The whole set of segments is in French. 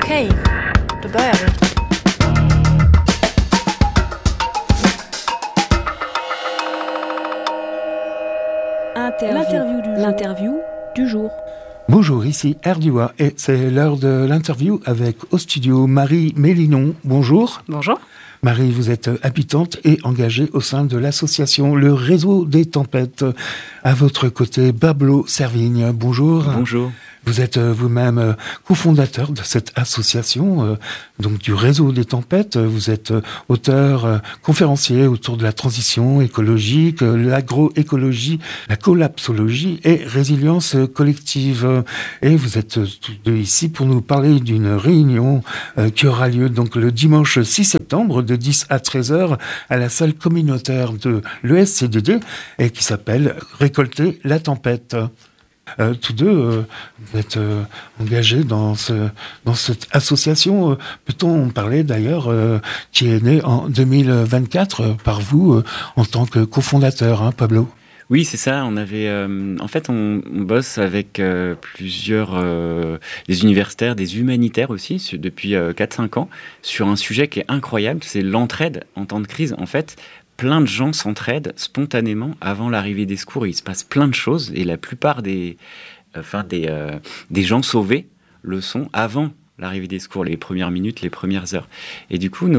Okej, då börjar vi. L'interview du jour. Bonjour, ici Erdua et c'est l'heure de l'interview avec au studio Marie Mélinon. Bonjour. Bonjour. Marie, vous êtes habitante et engagée au sein de l'association Le Réseau des Tempêtes. À votre côté, Pablo Servigne. Bonjour. Bonjour. Vous êtes vous-même cofondateur de cette association, donc du Réseau des Tempêtes. Vous êtes auteur, conférencier autour de la transition écologique, l'agroécologie, la collapsologie et résilience collective. Et vous êtes tous deux ici pour nous parler d'une réunion qui aura lieu donc le dimanche 6 septembre de 10 à 13h à la salle communautaire de l'ESCDD et qui s'appelle Récolter la tempête. Tous deux, vous êtes engagés dans cette association. Peut-on parler d'ailleurs qui est née en 2024 par vous en tant que cofondateur, hein, Pablo ? Oui, c'est ça. On avait, en fait, on bosse avec plusieurs des universitaires, des humanitaires aussi, depuis 4-5 ans, sur un sujet qui est incroyable, c'est l'entraide en temps de crise. En fait, plein de gens s'entraident spontanément avant l'arrivée des secours. Il se passe plein de choses et la plupart des gens sauvés le sont avant l'arrivée des secours, les premières minutes, les premières heures. Et du coup,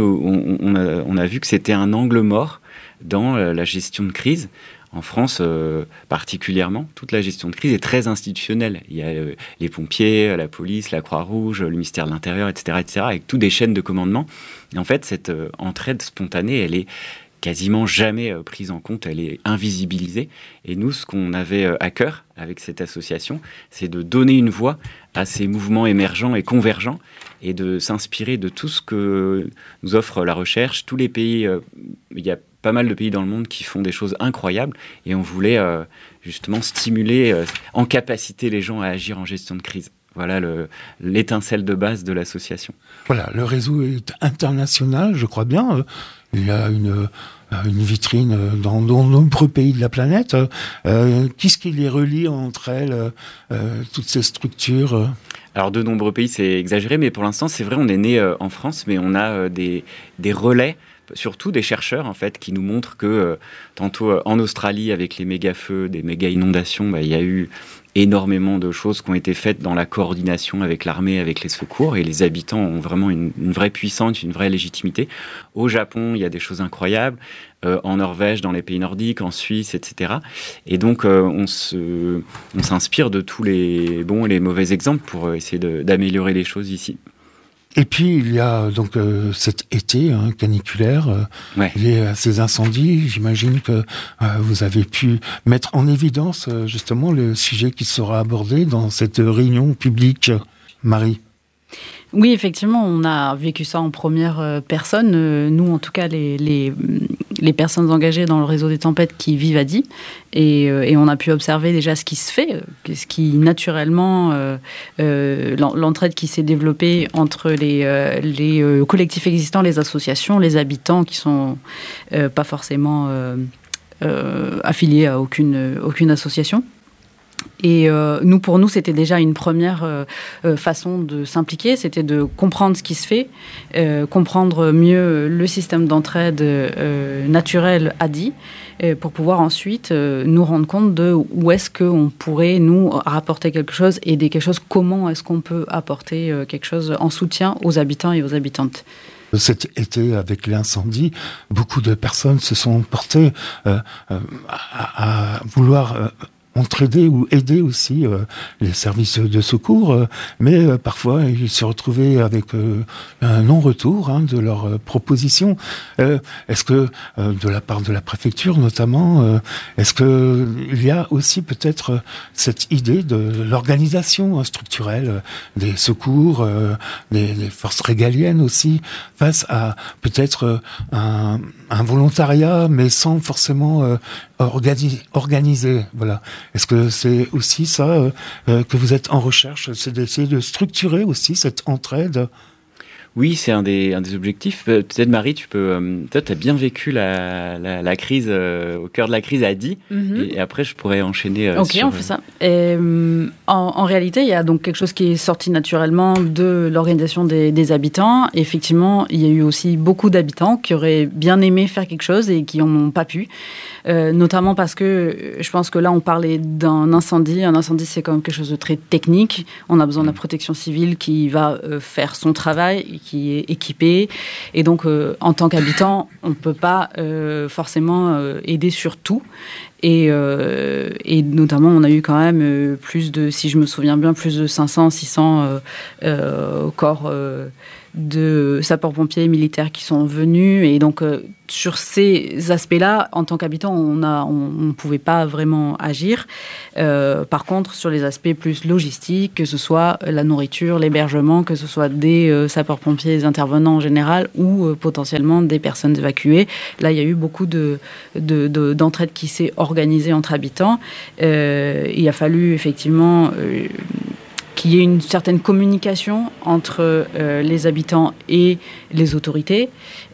on a vu que c'était un angle mort dans la gestion de crise. En France, particulièrement, toute la gestion de crise est très institutionnelle. Il y a les pompiers, la police, la Croix-Rouge, le ministère de l'Intérieur, etc., avec toutes des chaînes de commandement. Et en fait, cette entraide spontanée, elle est quasiment jamais prise en compte, elle est invisibilisée. Et nous, ce qu'on avait à cœur avec cette association, c'est de donner une voix à ces mouvements émergents et convergents et de s'inspirer de tout ce que nous offre la recherche. Tous les pays, il y a pas mal de pays dans le monde qui font des choses incroyables et on voulait justement stimuler en capacité les gens à agir en gestion de crise. Voilà l'étincelle de base de l'association. Voilà, le réseau est international, je crois bien. Il y a une vitrine dans de nombreux pays de la planète. Qu'est-ce qui les relie entre elles, toutes ces structures ? Alors, de nombreux pays, c'est exagéré, mais pour l'instant, c'est vrai, on est né en France, mais on a des relais, surtout des chercheurs, en fait, qui nous montrent que tantôt en Australie, avec les méga-feux, des méga-inondations, il y a eu énormément de choses qui ont été faites dans la coordination avec l'armée, avec les secours, et les habitants ont vraiment une vraie puissance, une vraie légitimité. Au Japon, il y a des choses incroyables, en Norvège, dans les pays nordiques, en Suisse, etc. Et donc, on s'inspire de tous les bons et les mauvais exemples pour essayer d'améliorer les choses ici. Et puis, il y a donc cet été caniculaire lié à ces incendies. J'imagine que vous avez pu mettre en évidence justement le sujet qui sera abordé dans cette réunion publique. Marie. Oui, effectivement, on a vécu ça en première personne. Nous, en tout cas, les personnes engagées dans le réseau des tempêtes qui vivent à Die. Et on a pu observer déjà ce qui se fait, ce qui naturellement, l'entraide qui s'est développée entre les collectifs existants, les associations, les habitants qui sont pas forcément affiliés à aucune association. Et pour nous, c'était déjà une première façon de s'impliquer, c'était de comprendre ce qui se fait, comprendre mieux le système d'entraide naturel à Die, pour pouvoir ensuite nous rendre compte de où est-ce qu'on pourrait nous rapporter quelque chose, aider quelque chose, comment est-ce qu'on peut apporter quelque chose en soutien aux habitants et aux habitantes. Cet été, avec l'incendie, beaucoup de personnes se sont portées à vouloir entraider ou aider aussi les services de secours, mais parfois ils se retrouvaient avec un non-retour de leurs propositions. Est-ce que, de la part de la préfecture notamment, est-ce qu'il y a aussi peut-être cette idée de l'organisation structurelle des secours, des forces régaliennes aussi, face à peut-être un volontariat, mais sans forcément organisé, voilà. Est-ce que c'est aussi ça que vous êtes en recherche, c'est d'essayer de structurer aussi cette entraide ? Oui, c'est un des objectifs. Peut-être Marie, toi, tu as bien vécu la crise, au cœur de la crise à Die, et après je pourrais enchaîner. Ok, on fait ça. Et, en réalité, il y a donc quelque chose qui est sorti naturellement de l'organisation des habitants. Et effectivement, il y a eu aussi beaucoup d'habitants qui auraient bien aimé faire quelque chose et qui n'en ont pas pu. Notamment parce que je pense que là, on parlait d'un incendie. Un incendie, c'est quand même quelque chose de très technique. On a besoin de la protection civile qui va faire son travail, qui est équipée. Et donc, en tant qu'habitant, on ne peut pas forcément aider sur tout. Et notamment, on a eu quand même si je me souviens bien, plus de 500, 600 corps de sapeurs-pompiers et militaires qui sont venus. Et donc, sur ces aspects-là, en tant qu'habitant, on ne pouvait pas vraiment agir. Par contre, sur les aspects plus logistiques, que ce soit la nourriture, l'hébergement, que ce soit des sapeurs-pompiers, des intervenants en général, ou potentiellement des personnes évacuées, là, il y a eu beaucoup d'entraide qui s'est organisée entre habitants. Il a fallu effectivement qu'il y ait une certaine communication entre les habitants et les autorités.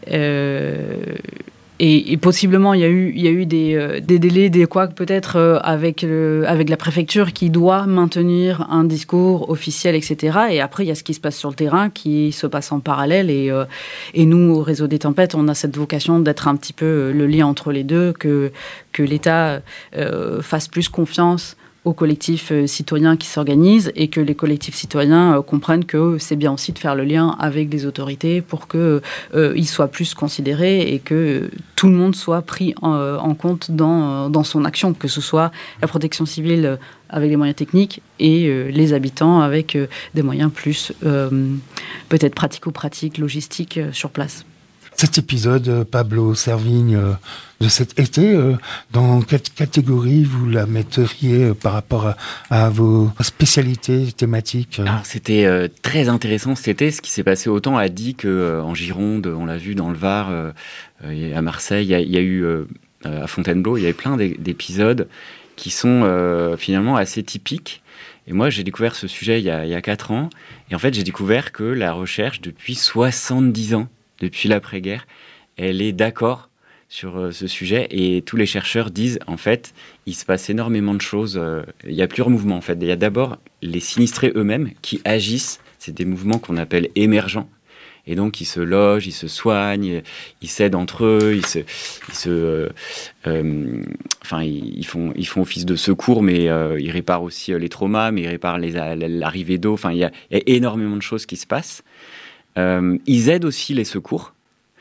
Et possiblement, il y a eu des délais, des couacs peut-être avec la préfecture qui doit maintenir un discours officiel, etc. Et après, il y a ce qui se passe sur le terrain qui se passe en parallèle. Et nous, au Réseau des Tempêtes, on a cette vocation d'être un petit peu le lien entre les deux, que l'État fasse plus confiance aux collectifs citoyens qui s'organisent et que les collectifs citoyens comprennent que c'est bien aussi de faire le lien avec les autorités pour qu'ils soient plus considérés et que tout le monde soit pris en compte dans son action, que ce soit la protection civile avec les moyens techniques et les habitants avec des moyens plus peut-être pratico-pratiques, logistiques sur place. Cet épisode, Pablo Servigne, de cet été, dans quelle catégorie vous la metteriez par rapport à vos spécialités thématiques? Alors, c'était très intéressant cet été, ce qui s'est passé autant à Die qu'en Gironde, on l'a vu dans le Var, à Marseille, il y a eu à Fontainebleau, il y avait plein d'épisodes qui sont finalement assez typiques. Et moi, j'ai découvert ce sujet il y a 4 ans, et en fait, j'ai découvert que la recherche, depuis 70 ans, depuis l'après-guerre, elle est d'accord sur ce sujet et tous les chercheurs disent, en fait, il se passe énormément de choses. Il y a plusieurs mouvements, en fait. Il y a d'abord les sinistrés eux-mêmes qui agissent. C'est des mouvements qu'on appelle émergents. Et donc, ils se logent, ils se soignent, ils s'aident entre eux, ils font office de secours, mais ils réparent aussi les traumas, mais ils réparent l'arrivée d'eau. Enfin, il y a énormément de choses qui se passent. Ils aident aussi les secours.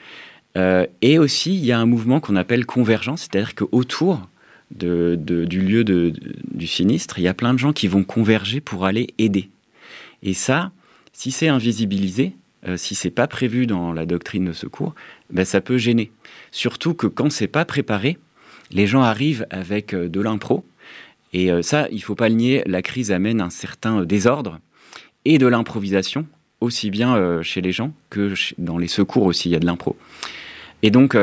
Et aussi, il y a un mouvement qu'on appelle convergence, c'est-à-dire qu'autour du lieu du sinistre, il y a plein de gens qui vont converger pour aller aider. Et ça, si c'est invisibilisé, si c'est pas prévu dans la doctrine de secours, ben ça peut gêner. Surtout que quand c'est pas préparé, les gens arrivent avec de l'impro. Et ça, il faut pas le nier, la crise amène un certain désordre et de l'improvisation, aussi bien chez les gens que dans les secours aussi, il y a de l'impro. Et donc,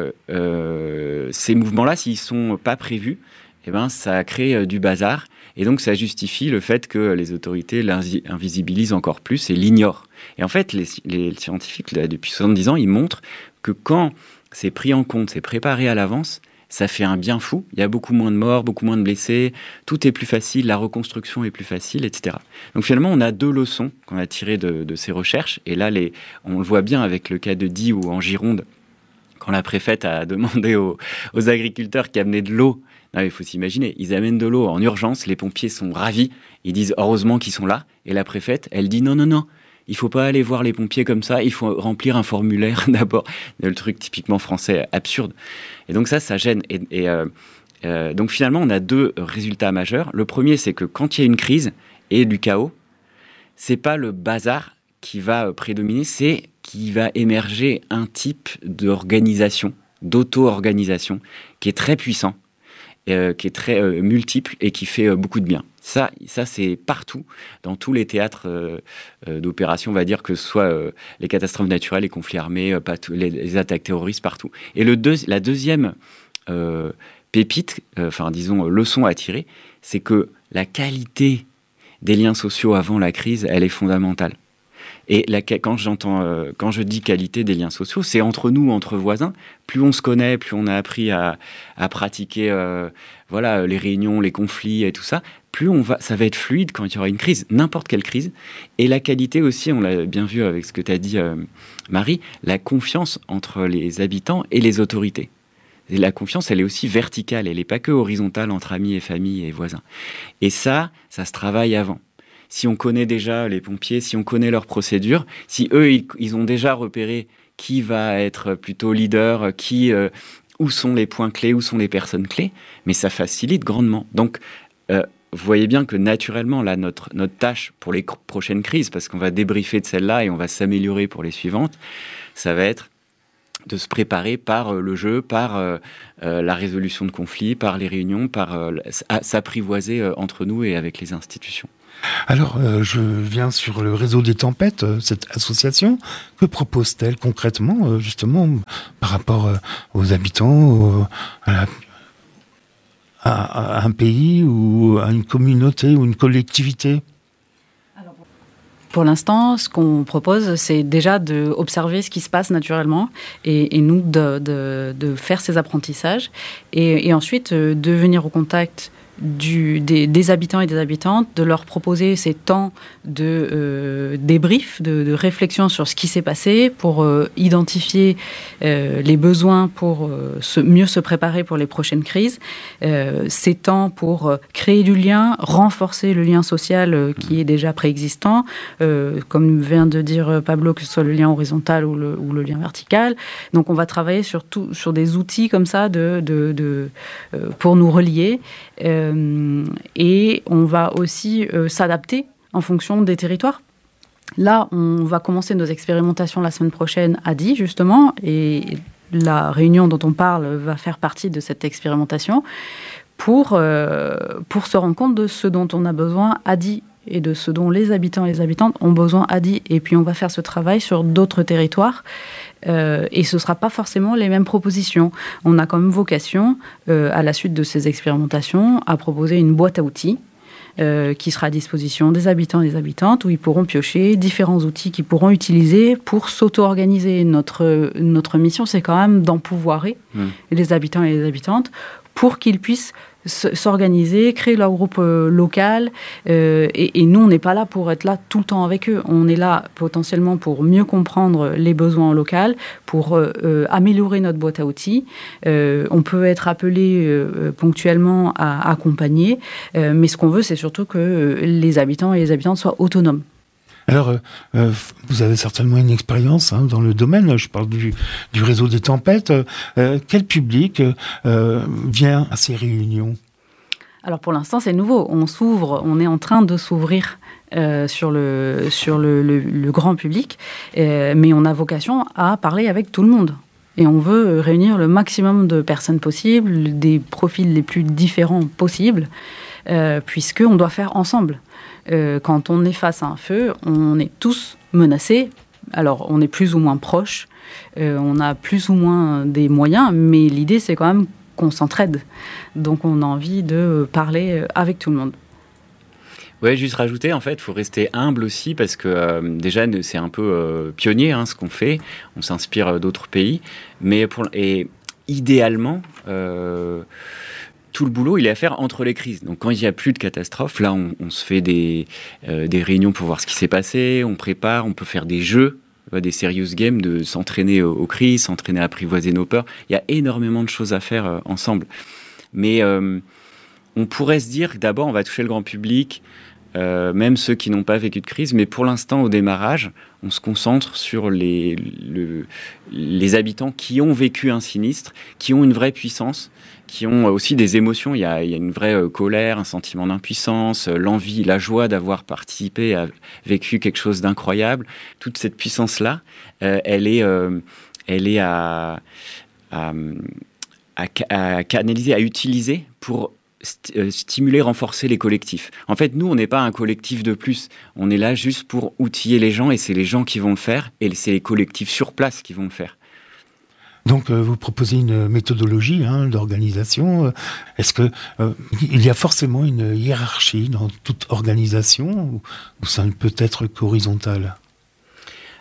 ces mouvements-là, s'ils sont pas prévus, eh ben, ça crée du bazar. Et donc, ça justifie le fait que les autorités l'invisibilisent encore plus et l'ignorent. Et en fait, les scientifiques, là, depuis 70 ans, ils montrent que quand c'est pris en compte, c'est préparé à l'avance, ça fait un bien fou. Il y a beaucoup moins de morts, beaucoup moins de blessés. Tout est plus facile, la reconstruction est plus facile, etc. Donc finalement, on a 2 leçons qu'on a tirées de ces recherches. Et là, on le voit bien avec le cas de Die ou en Gironde, quand la préfète a demandé aux agriculteurs qui amenaient de l'eau. Non, il faut s'imaginer, ils amènent de l'eau en urgence, les pompiers sont ravis, ils disent heureusement qu'ils sont là. Et la préfète, elle dit non, il ne faut pas aller voir les pompiers comme ça, il faut remplir un formulaire d'abord. Le truc typiquement français, absurde. Et donc ça gêne. Donc finalement, on a 2 résultats majeurs. Le premier, c'est que quand il y a une crise et du chaos, c'est pas le bazar qui va prédominer, c'est qu'il va émerger un type d'organisation, d'auto-organisation, qui est très puissant, qui est très multiple et qui fait beaucoup de bien. Ça, c'est partout, dans tous les théâtres d'opération, on va dire, que ce soit les catastrophes naturelles, les conflits armés, les attaques terroristes, partout. Et la deuxième pépite, disons, leçon à tirer, c'est que la qualité des liens sociaux avant la crise, elle est fondamentale. Et quand je dis qualité des liens sociaux, c'est entre nous, entre voisins. Plus on se connaît, plus on a appris à pratiquer les réunions, les conflits et tout ça, ça va être fluide quand il y aura une crise, n'importe quelle crise. Et la qualité aussi, on l'a bien vu avec ce que tu as dit, Marie, la confiance entre les habitants et les autorités. Et la confiance, elle est aussi verticale, elle n'est pas que horizontale entre amis et famille et voisins. Et ça se travaille avant. Si on connaît déjà les pompiers, si on connaît leurs procédures, si eux, ils ont déjà repéré qui va être plutôt leader, où sont les points clés, où sont les personnes clés, mais ça facilite grandement. Donc, vous voyez bien que naturellement, là, notre tâche pour les prochaines crises, parce qu'on va débriefer de celle-là et on va s'améliorer pour les suivantes, ça va être de se préparer par le jeu, par la résolution de conflits, par les réunions, par s'apprivoiser entre nous et avec les institutions. Alors, je viens sur le réseau des tempêtes, cette association. Que propose-t-elle concrètement, justement, par rapport aux habitants, à un pays ou à une communauté ou une collectivité ? Pour l'instant, ce qu'on propose, c'est déjà d'observer ce qui se passe naturellement et nous de faire ces apprentissages et ensuite de venir au contact des habitants et des habitantes, de leur proposer ces temps de débrief, de réflexion sur ce qui s'est passé pour identifier les besoins pour mieux se préparer pour les prochaines crises, ces temps pour créer du lien, renforcer le lien social qui est déjà préexistant, comme vient de dire Pablo, que ce soit le lien horizontal ou le lien vertical. Donc on va travailler sur des outils comme ça pour nous relier. Et on va aussi s'adapter en fonction des territoires. Là, on va commencer nos expérimentations la semaine prochaine à Die, justement, et la réunion dont on parle va faire partie de cette expérimentation pour se rendre compte de ce dont on a besoin à Die et de ce dont les habitants et les habitantes ont besoin à Die. Et puis on va faire ce travail sur d'autres territoires. Et ce ne sera pas forcément les mêmes propositions. On a quand même vocation, à la suite de ces expérimentations, à proposer une boîte à outils qui sera à disposition des habitants et des habitantes, où ils pourront piocher différents outils qu'ils pourront utiliser pour s'auto-organiser. Notre mission, c'est quand même d'empouvoirer les habitants et les habitantes pour qu'ils puissent s'organiser, créer leur groupe local. Et nous, on n'est pas là pour être là tout le temps avec eux. On est là potentiellement pour mieux comprendre les besoins local, pour améliorer notre boîte à outils. On peut être appelé ponctuellement à accompagner, mais ce qu'on veut, c'est surtout que les habitants et les habitantes soient autonomes. Alors, vous avez certainement une expérience dans le domaine, je parle du réseau des tempêtes. Quel public vient à ces réunions ? Alors pour l'instant, c'est nouveau. On est en train de s'ouvrir sur le grand public, mais on a vocation à parler avec tout le monde. Et on veut réunir le maximum de personnes possibles, des profils les plus différents possibles, puisqu'on doit faire ensemble. Quand on est face à un feu, on est tous menacés. Alors, on est plus ou moins proches, on a plus ou moins des moyens, mais l'idée, c'est quand même qu'on s'entraide. Donc, on a envie de parler avec tout le monde. Ouais, juste rajouter, en fait, il faut rester humble aussi, parce que déjà, c'est un peu pionnier ce qu'on fait. On s'inspire d'autres pays. Et idéalement... tout le boulot, il est à faire entre les crises. Donc, quand il n'y a plus de catastrophe, là, on se fait des réunions pour voir ce qui s'est passé, on prépare, on peut faire des jeux, des serious games, de s'entraîner aux crises, s'entraîner à apprivoiser nos peurs. Il y a énormément de choses à faire ensemble. Mais on pourrait se dire que d'abord, on va toucher le grand public, même ceux qui n'ont pas vécu de crise. Mais pour l'instant, au démarrage, on se concentre sur les habitants qui ont vécu un sinistre, qui ont une vraie puissance, qui ont aussi des émotions. Il y a une vraie colère, un sentiment d'impuissance, l'envie, la joie d'avoir participé, vécu quelque chose d'incroyable. Toute cette puissance-là, elle est à canaliser, à utiliser pour stimuler, renforcer les collectifs. En fait, nous, on n'est pas un collectif de plus. On est là juste pour outiller les gens, et c'est les gens qui vont le faire, et c'est les collectifs sur place qui vont le faire. Donc, vous proposez une méthodologie d'organisation. Est-ce que il y a forcément une hiérarchie dans toute organisation, ou ça ne peut être qu'horizontal ?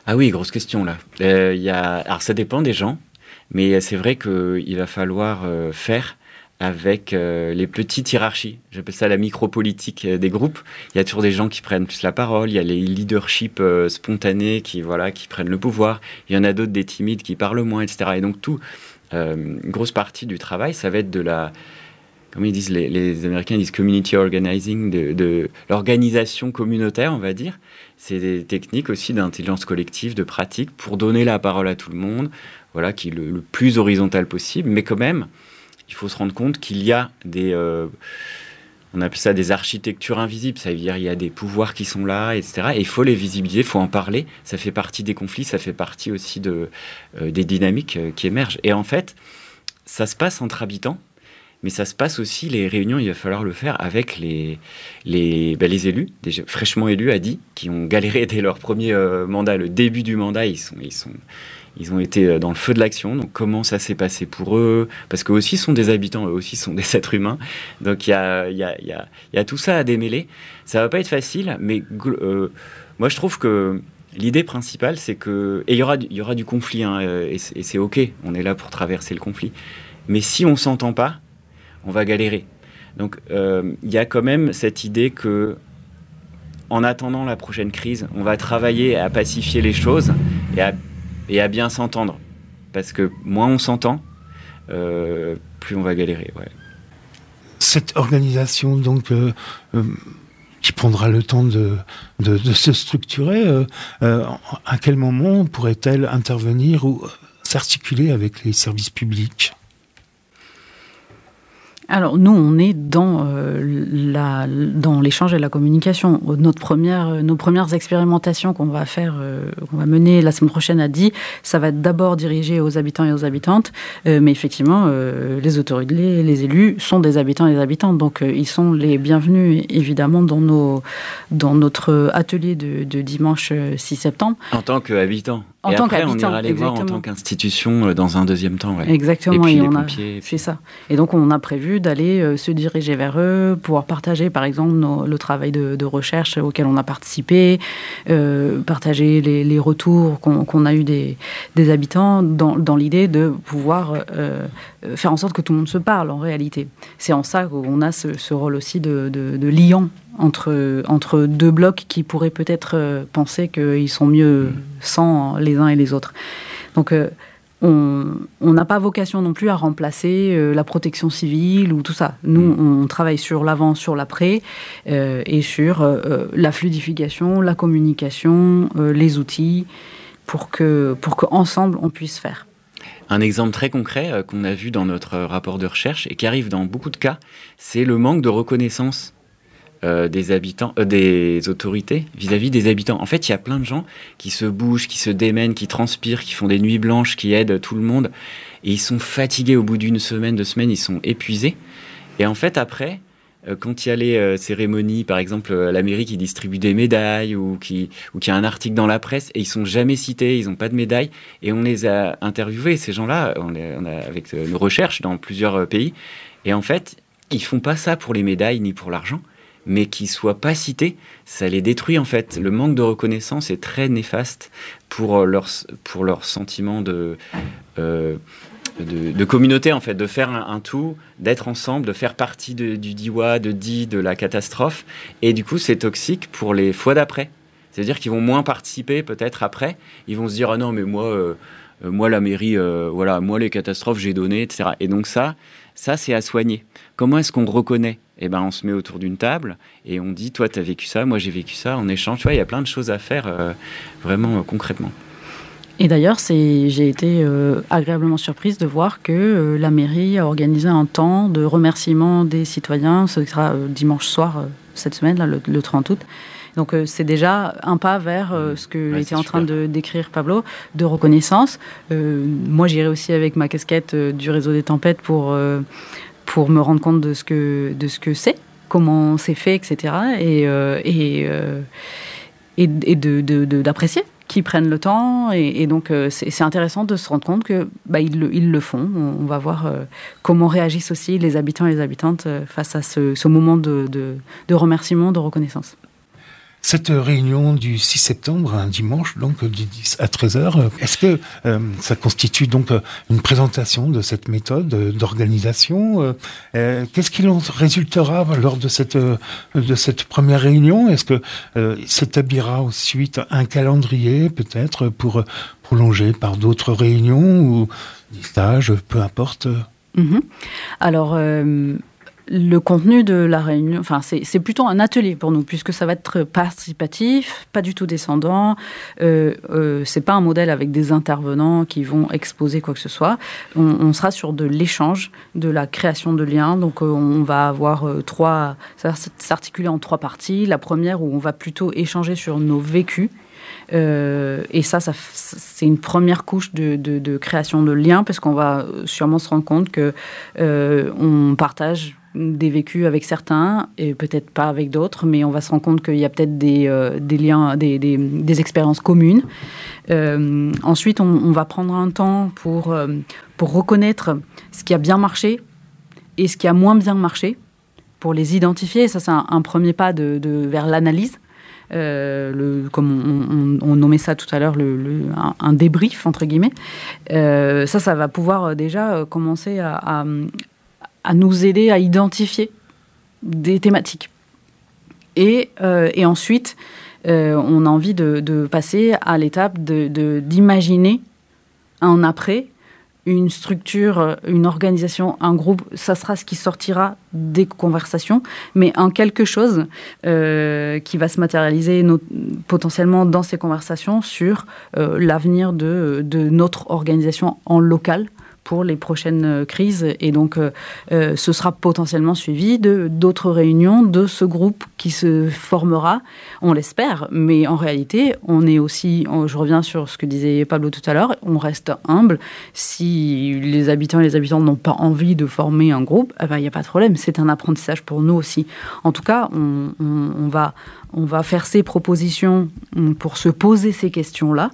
Ah oui, grosse question là. Alors ça dépend des gens, mais c'est vrai qu'il va falloir faire avec les petites hiérarchies. J'appelle ça la micropolitique des groupes. Il y a toujours des gens qui prennent plus la parole, il y a les leaderships spontanés qui prennent le pouvoir, il y en a d'autres des timides qui parlent moins, etc. Et donc une grosse partie du travail, ça va être de la... Comme ils disent, les Américains disent community organizing, de l'organisation communautaire, on va dire. C'est des techniques aussi d'intelligence collective, de pratique, pour donner la parole à tout le monde, voilà, qui est le plus horizontal possible, mais quand même, il faut se rendre compte qu'il y a on appelle ça des architectures invisibles, ça veut dire il y a des pouvoirs qui sont là, etc. Et il faut les visibiliser, il faut en parler, ça fait partie des conflits, ça fait partie aussi des dynamiques qui émergent. Et en fait, ça se passe entre habitants, mais ça se passe aussi, les réunions, il va falloir le faire avec les élus, déjà fraîchement élus, qui ont galéré dès leur premier mandat, le début du mandat, ils ont été dans le feu de l'action. Donc comment ça s'est passé pour eux? Parce qu'eux aussi sont des habitants, eux aussi sont des êtres humains. Donc il y a tout ça à démêler. Ça va pas être facile, mais moi je trouve que l'idée principale, c'est que... Et il y aura du conflit, hein, et c'est OK, on est là pour traverser le conflit. Mais si on s'entend pas, on va galérer. Donc, il y a quand même cette idée que, en attendant la prochaine crise, on va travailler à pacifier les choses et à bien s'entendre. Parce que moins on s'entend, plus on va galérer. Ouais. Cette organisation, donc, qui prendra le temps de se structurer, à quel moment pourrait-elle intervenir ou s'articuler avec les services publics ? Alors, nous, on est dans l'échange et la communication. Nos premières expérimentations qu'on va mener la semaine prochaine à Die, ça va être d'abord dirigé aux habitants et aux habitantes, mais effectivement, les autorités, les élus sont des habitants et des habitantes, donc ils sont les bienvenus, évidemment, dans notre atelier de dimanche 6 septembre. En tant qu'habitants. Et après, on ira les voir en tant qu'institution dans un deuxième temps. Ouais. Exactement. Et puis c'est ça. Et donc, on a prévu d'aller se diriger vers eux, pouvoir partager, par exemple, le travail de recherche auquel on a participé, partager les retours qu'on a eu des habitants dans l'idée de pouvoir faire en sorte que tout le monde se parle, en réalité. C'est en ça qu'on a ce rôle aussi de liant entre deux blocs qui pourraient peut-être penser qu'ils sont mieux sans les uns et les autres. Donc, on n'a pas vocation non plus à remplacer la protection civile ou tout ça. Nous, on travaille sur l'avant, sur l'après, et sur la fluidification, la communication, les outils, pour qu'ensemble, on puisse faire. Un exemple très concret qu'on a vu dans notre rapport de recherche et qui arrive dans beaucoup de cas, c'est le manque de reconnaissance des autorités vis-à-vis des habitants. En fait, il y a plein de gens qui se bougent, qui se démènent, qui transpirent, qui font des nuits blanches, qui aident tout le monde. Et ils sont fatigués au bout d'une semaine, 2 semaines, ils sont épuisés. Et en fait, après, quand il y a les cérémonies, par exemple, la mairie qui distribue des médailles ou qui a un article dans la presse et ils sont jamais cités, ils n'ont pas de médaille. Et on les a interviewés, ces gens-là, on a avec nos recherches dans plusieurs pays. Et en fait, ils font pas ça pour les médailles ni pour l'argent, mais qu'ils ne soient pas cités, ça les détruit en fait. Le manque de reconnaissance est très néfaste pour leur sentiment de communauté en fait, de faire un tout, d'être ensemble, de faire partie du DIWA, de la catastrophe. Et du coup, c'est toxique pour les fois d'après. C'est-à-dire qu'ils vont moins participer peut-être après. Ils vont se dire « Ah non, mais moi la mairie, voilà, moi les catastrophes, j'ai donné, etc. » Et donc ça c'est à soigner. Comment est-ce qu'on reconnaît ? Eh ben, on se met autour d'une table et on dit, toi, tu as vécu ça, moi, j'ai vécu ça, on échange. Tu vois, il y a plein de choses à faire vraiment concrètement. Et d'ailleurs, j'ai été agréablement surprise de voir que la mairie a organisé un temps de remerciement des citoyens. Ce sera dimanche soir, cette semaine, là, le 30 août. Donc, c'est déjà un pas vers ce que était en train de décrire Pablo, de reconnaissance. Moi, j'irai aussi avec ma casquette du réseau des tempêtes pour me rendre compte de ce que c'est, comment c'est fait, etc. Et d'apprécier qu'ils prennent le temps. Et donc, c'est intéressant de se rendre compte que ils le font. On va voir comment réagissent aussi les habitants et les habitantes face à ce moment de remerciement, de reconnaissance. Cette réunion du 6 septembre, un dimanche, donc du 10 à 13h, est-ce que ça constitue donc une présentation de cette méthode d'organisation? Qu'est-ce qu'il en résultera lors de cette première réunion? Est-ce que s'établira ensuite un calendrier peut-être pour prolonger par d'autres réunions ou des stages, peu importe? Alors, le contenu de la réunion, c'est plutôt un atelier pour nous, puisque ça va être participatif, pas du tout descendant. C'est pas un modèle avec des intervenants qui vont exposer quoi que ce soit. On sera sur de l'échange, de la création de liens. Donc, on va avoir ça va s'articuler en 3 parties. La première où on va plutôt échanger sur nos vécus. Et ça c'est une première couche de création de liens, parce qu'on va sûrement se rendre compte que on partage des vécus avec certains et peut-être pas avec d'autres, mais on va se rendre compte qu'il y a peut-être des liens, des expériences communes. Ensuite, on va prendre un temps pour reconnaître ce qui a bien marché et ce qui a moins bien marché, pour les identifier. Ça, c'est un premier pas vers l'analyse. Comme on nommait ça tout à l'heure, un débrief, entre guillemets. Ça va pouvoir déjà commencer à nous aider à identifier des thématiques. Et ensuite, on a envie de passer à l'étape d'imaginer un après, une structure, une organisation, un groupe. Ça sera ce qui sortira des conversations, mais en quelque chose qui va se matérialiser potentiellement dans ces conversations sur l'avenir de notre organisation en local pour les prochaines crises. Et donc, ce sera potentiellement suivi d'autres réunions de ce groupe qui se formera, on l'espère. Mais en réalité, on est aussi, je reviens sur ce que disait Pablo tout à l'heure, on reste humble. Si les habitants et les habitantes n'ont pas envie de former un groupe, il n'y a pas de problème. C'est un apprentissage pour nous aussi. En tout cas, on va faire ces propositions pour se poser ces questions-là.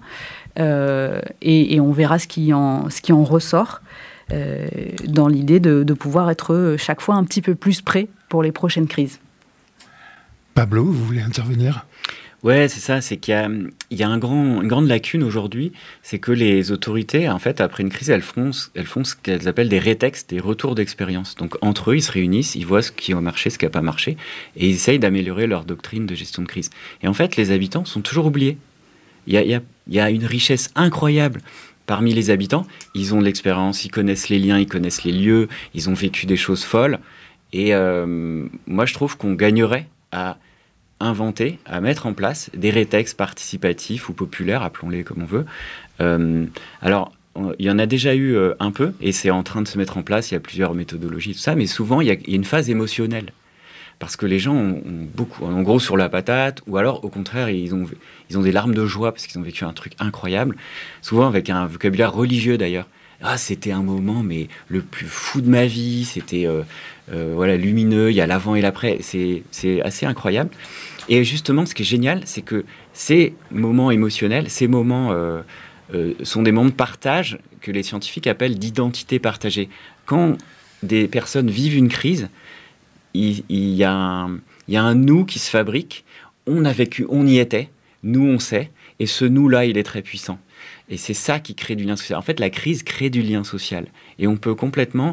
Et on verra ce qui en ressort dans l'idée de pouvoir être chaque fois un petit peu plus prêt pour les prochaines crises. Pablo, vous voulez intervenir ? Ouais, c'est ça, c'est qu'il y a une grande lacune aujourd'hui, c'est que les autorités, en fait, après une crise, elles font ce qu'elles appellent des rétextes, des retours d'expérience. Donc, entre eux, ils se réunissent, ils voient ce qui a marché, ce qui n'a pas marché, et ils essayent d'améliorer leur doctrine de gestion de crise. Et en fait, les habitants sont toujours oubliés. Il y a une richesse incroyable parmi les habitants. Ils ont de l'expérience, ils connaissent les liens, ils connaissent les lieux, ils ont vécu des choses folles. Et moi, je trouve qu'on gagnerait à inventer, à mettre en place des rétextes participatifs ou populaires, appelons-les comme on veut. Alors, il y en a déjà eu un peu, et c'est en train de se mettre en place. Il y a plusieurs méthodologies, tout ça, mais souvent, il y a une phase émotionnelle. Parce que les gens ont beaucoup, en gros, sur la patate, ou alors, au contraire, ils ont des larmes de joie parce qu'ils ont vécu un truc incroyable, souvent avec un vocabulaire religieux d'ailleurs. Ah, c'était un moment, mais le plus fou de ma vie, c'était lumineux, il y a l'avant et l'après, c'est assez incroyable. Et justement, ce qui est génial, c'est que ces moments émotionnels, ces moments sont des moments de partage que les scientifiques appellent d'identité partagée. Quand des personnes vivent une crise, il y a un nous qui se fabrique, on a vécu, on y était, nous on sait, et ce nous-là, il est très puissant. Et c'est ça qui crée du lien social. En fait, la crise crée du lien social. Et on peut complètement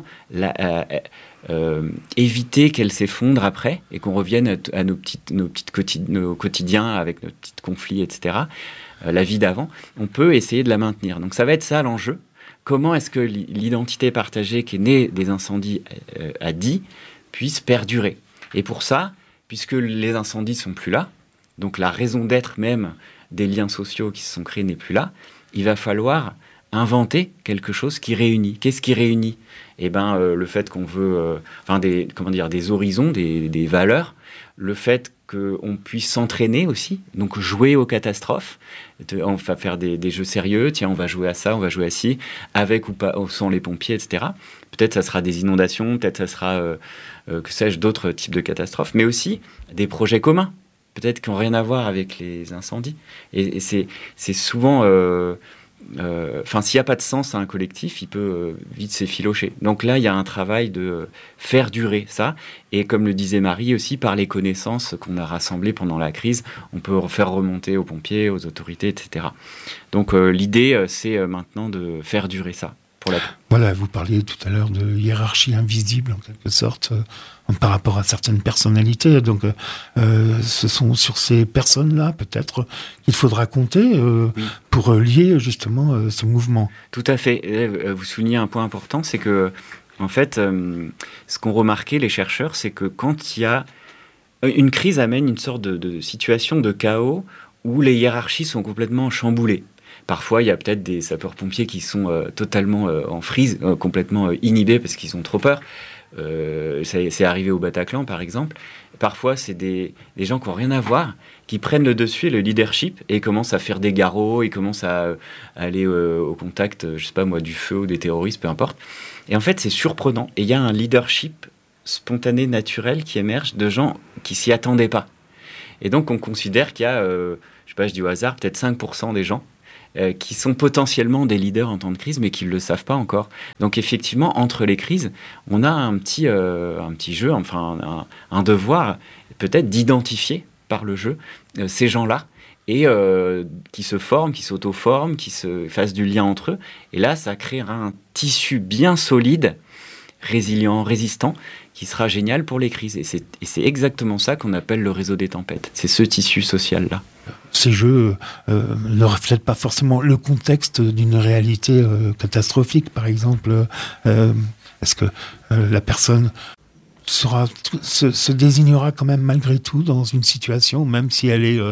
éviter qu'elle s'effondre après et qu'on revienne à nos quotidiens avec nos petits conflits, etc. La vie d'avant, on peut essayer de la maintenir. Donc ça va être ça l'enjeu. Comment est-ce que l'identité partagée qui est née des incendies à Die puisse perdurer? Et pour ça, puisque les incendies ne sont plus là, donc la raison d'être même des liens sociaux qui se sont créés n'est plus là, il va falloir inventer quelque chose qui réunit. Qu'est-ce qui réunit ? Eh ben, le fait qu'on veut, des horizons, des valeurs, le fait qu'on puisse s'entraîner aussi, donc jouer aux catastrophes. On va faire des jeux sérieux, tiens, on va jouer à ça, on va jouer à ci, avec ou pas, sans les pompiers, etc. Peut-être ça sera des inondations, peut-être ça sera, que sais-je, d'autres types de catastrophes, mais aussi des projets communs, peut-être qui n'ont rien à voir avec les incendies. Et c'est souvent s'il n'y a pas de sens à un collectif, il peut vite s'effilocher. Donc là, il y a un travail de faire durer ça. Et comme le disait Marie aussi, par les connaissances qu'on a rassemblées pendant la crise, on peut faire remonter aux pompiers, aux autorités, etc. Donc l'idée, c'est maintenant de faire durer ça. Voilà, vous parliez tout à l'heure de hiérarchie invisible, en quelque sorte, par rapport à certaines personnalités. Donc, ce sont sur ces personnes-là, peut-être, qu'il faudra compter pour lier, justement, ce mouvement. Tout à fait. Vous soulignez un point important, c'est que, en fait, ce qu'ont remarqué les chercheurs, c'est que quand il y a... Une crise amène une sorte de situation de chaos où les hiérarchies sont complètement chamboulées. Parfois, il y a peut-être des sapeurs-pompiers qui sont totalement en frise, complètement inhibés parce qu'ils ont trop peur. C'est arrivé au Bataclan, par exemple. Parfois, c'est des gens qui n'ont rien à voir, qui prennent le dessus et le leadership et commencent à faire des garrots, ils commencent à aller au contact, je sais pas moi, du feu ou des terroristes, peu importe. Et en fait, c'est surprenant. Et il y a un leadership spontané, naturel qui émerge de gens qui s'y attendaient pas. Et donc, on considère qu'il y a, je sais pas, je dis au hasard, peut-être 5% des gens qui sont potentiellement des leaders en temps de crise, mais qui ne le savent pas encore. Donc effectivement, entre les crises, on a un petit jeu, enfin un devoir peut-être d'identifier par le jeu ces gens-là, et qui se forment, qui s'auto-forment, qui se fassent du lien entre eux. Et là, ça créera un tissu bien solide, résilient, résistant, qui sera génial pour les crises. Et c'est exactement ça qu'on appelle le réseau des tempêtes. C'est ce tissu social-là. Ces jeux ne reflètent pas forcément le contexte d'une réalité catastrophique, par exemple. Est-ce que la personne se désignera quand même malgré tout dans une situation, même si elle est,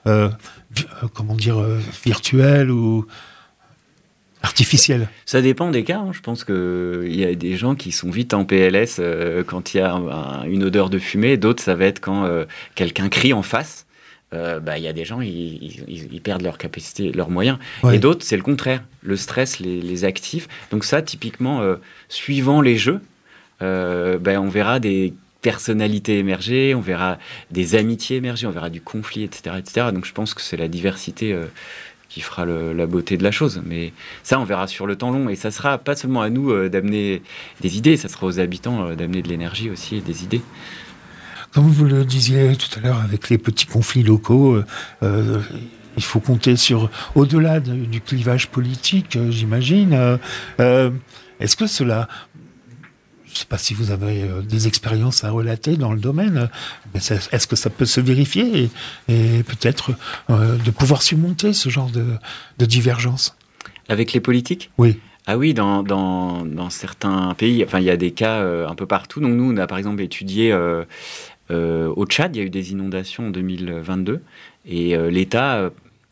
virtuelle ou artificielle? Ça dépend des cas. Je pense qu'il y a des gens qui sont vite en PLS quand il y a une odeur de fumée. D'autres, ça va être quand quelqu'un crie en face. Il y a des gens, ils perdent leur capacité, leurs moyens. Ouais. Et d'autres, c'est le contraire. Le stress les active. Donc ça, typiquement, suivant les jeux, on verra des personnalités émerger, on verra des amitiés émerger, on verra du conflit, etc., etc. Donc je pense que c'est la diversité qui fera la beauté de la chose. Mais ça, on verra sur le temps long. Et ça sera pas seulement à nous d'amener des idées, ça sera aux habitants d'amener de l'énergie aussi et des idées. Comme vous le disiez tout à l'heure, avec les petits conflits locaux, il faut compter sur, au-delà du clivage politique, j'imagine. Est-ce que cela... Je ne sais pas si vous avez des expériences à relater dans le domaine, mais est-ce que ça peut se vérifier et peut-être de pouvoir surmonter ce genre de divergence? Avec les politiques ? Oui. Ah oui, dans certains pays, il y a des cas un peu partout. Donc nous, on a par exemple étudié... au Tchad, il y a eu des inondations en 2022 et l'État,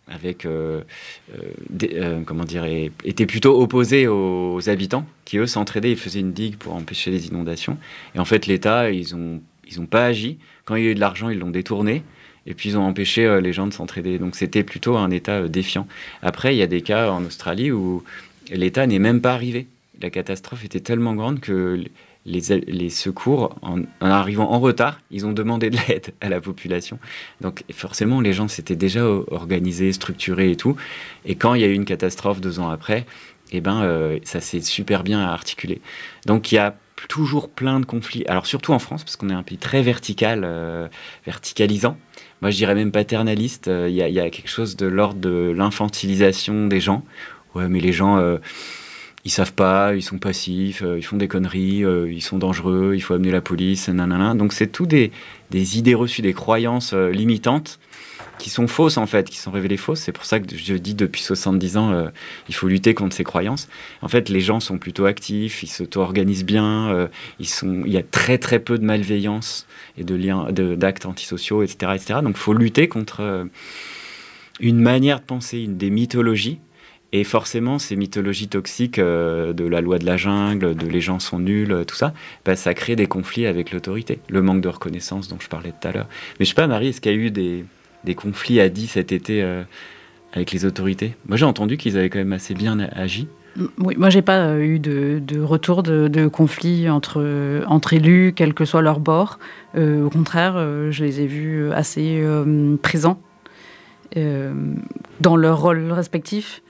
était plutôt opposé aux habitants qui, eux, s'entraidaient et faisaient une digue pour empêcher les inondations. Et en fait, l'État, ils ont pas agi. Quand il y a eu de l'argent, ils l'ont détourné. Et puis, ils ont empêché les gens de s'entraider. Donc, c'était plutôt un État défiant. Après, il y a des cas en Australie où l'État n'est même pas arrivé. La catastrophe était tellement grande que... Les secours, en arrivant en retard, ils ont demandé de l'aide à la population. Donc forcément, les gens s'étaient déjà organisés, structurés et tout. Et quand il y a eu une catastrophe 2 ans après, ça s'est super bien articulé. Donc il y a toujours plein de conflits. Alors surtout en France, parce qu'on est un pays très verticalisant. Moi, je dirais même paternaliste. Il y a quelque chose de l'ordre de l'infantilisation des gens. Ouais, mais les gens... ils savent pas, ils sont passifs, ils font des conneries, ils sont dangereux, il faut amener la police, nanana. Donc c'est tout des idées reçues, des croyances limitantes qui sont fausses en fait, qui sont révélées fausses. C'est pour ça que je dis depuis 70 ans, il faut lutter contre ces croyances. En fait, les gens sont plutôt actifs, ils s'auto-organisent bien, il y a très très peu de malveillance et d'actes antisociaux, etc., etc. Donc il faut lutter contre une manière de penser, des mythologies. Et forcément, ces mythologies toxiques de la loi de la jungle, de les gens sont nuls, tout ça, ça crée des conflits avec l'autorité. Le manque de reconnaissance dont je parlais tout à l'heure. Mais je sais pas, Marie, est-ce qu'il y a eu des conflits à Die cet été avec les autorités? Moi, j'ai entendu qu'ils avaient quand même assez bien agi. Oui, moi, j'ai pas eu de retour de conflits entre élus, quel que soit leur bord. Au contraire, je les ai vus assez présents dans leur rôle respectif.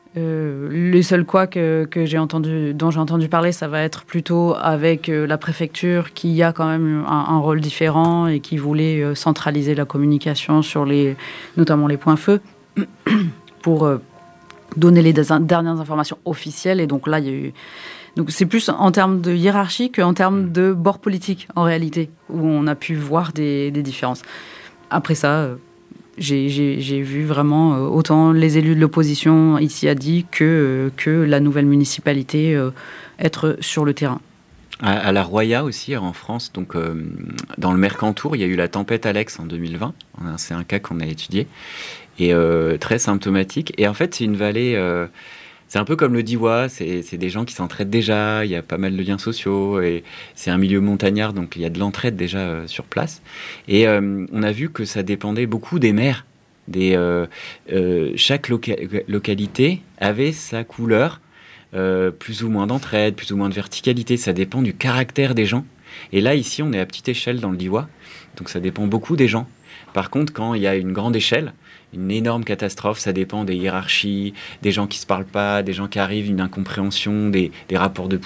Les seuls couacs dont j'ai entendu parler, ça va être plutôt avec la préfecture qui a quand même un rôle différent et qui voulait centraliser la communication sur notamment les points feu pour donner les dernières informations officielles. Et donc là, il y a eu... Donc c'est plus en termes de hiérarchie qu'en termes de bord politique, en réalité, où on a pu voir des différences. Après ça... J'ai vu vraiment autant les élus de l'opposition ici à Die que la nouvelle municipalité être sur le terrain. À la Roya aussi, en France, donc dans le Mercantour, il y a eu la tempête Alex en 2020. C'est un cas qu'on a étudié et très symptomatique. Et en fait, c'est une vallée... c'est un peu comme le Diois, c'est des gens qui s'entraident déjà, il y a pas mal de liens sociaux, et c'est un milieu montagnard, donc il y a de l'entraide déjà sur place. Et on a vu que ça dépendait beaucoup des maires. Chaque localité avait sa couleur, plus ou moins d'entraide, plus ou moins de verticalité, ça dépend du caractère des gens. Et là, ici, on est à petite échelle dans le Diois, donc ça dépend beaucoup des gens. Par contre, quand il y a une grande échelle, une énorme catastrophe, ça dépend des hiérarchies, des gens qui ne se parlent pas, des gens qui arrivent, une incompréhension, des rapports de